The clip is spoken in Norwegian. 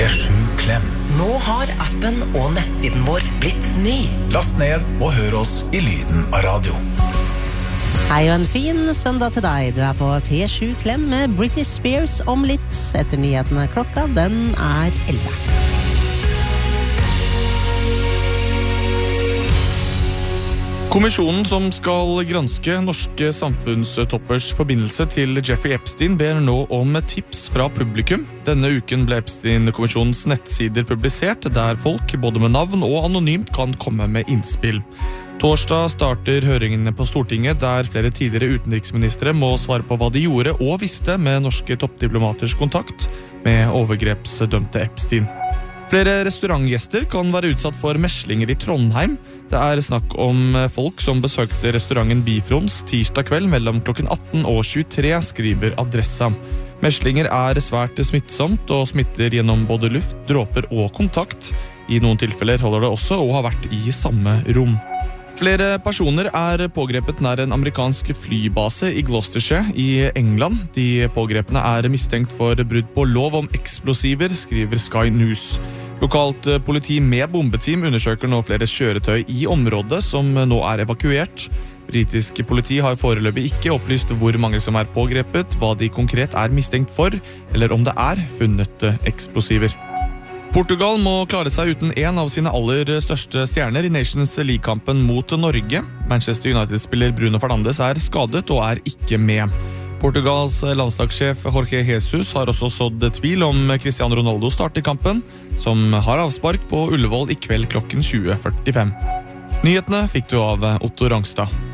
P7 Klem. Nå har appen og nettsiden vår blitt ny. Last ned og hør oss i lyden av radio. Hei og en fin søndag til deg. Du på P7 Klem med Britney Spears om litt etter nyhetene. Klokka den 11. Kommisjonen som skal granske norske samfunnstoppers forbindelse til Jeffrey Epstein ber nå om tips fra publikum. Denne uken ble Epstein-kommisjonens nettsider publisert, der folk, både med navn og anonymt, kan komme med innspill. Torsdag starter høringene på Stortinget, der flere tidligere utenriksministre må svare på hva de gjorde og visste med norske toppdiplomaters kontakt med overgrepsdømte Epstein. Flere restaurantgjester kan være utsatt for meslinger i Trondheim. Det snakk om folk som besøkte restauranten Bifrons tirsdag kveld mellom klokken 18 og 23, skriver Adressa. Meslinger svært smittsomt og smitter gjennom både luft, dråper og kontakt. I noen tilfeller holder det også å ha vært i samme rom. Flere personer pågrepet nær en amerikansk flybase i Gloucestershire i England. De pågrepene mistenkt for brudd på lov om eksplosiver, skriver Sky News. Lokalt politi med bombeteam undersøker nå flere kjøretøy i området som nå evakuert. Britisk politi har foreløpig ikke opplyst hvor mange som pågrepet, hva de konkret mistenkt for, eller om det funnet eksplosiver. Portugal må klare seg uten en av sine aller største stjerner i Nations League-kampen mot Norge. Manchester United-spiller Bruno Fernandes skadet og ikke med. Portugals landslagssjef Jorge Jesus har også sådd tvil om Cristiano Ronaldo starter kampen, som har avspark på Ullevål i kveld klokken 20:45. Nyhetene fikk du av Otto Rangstad.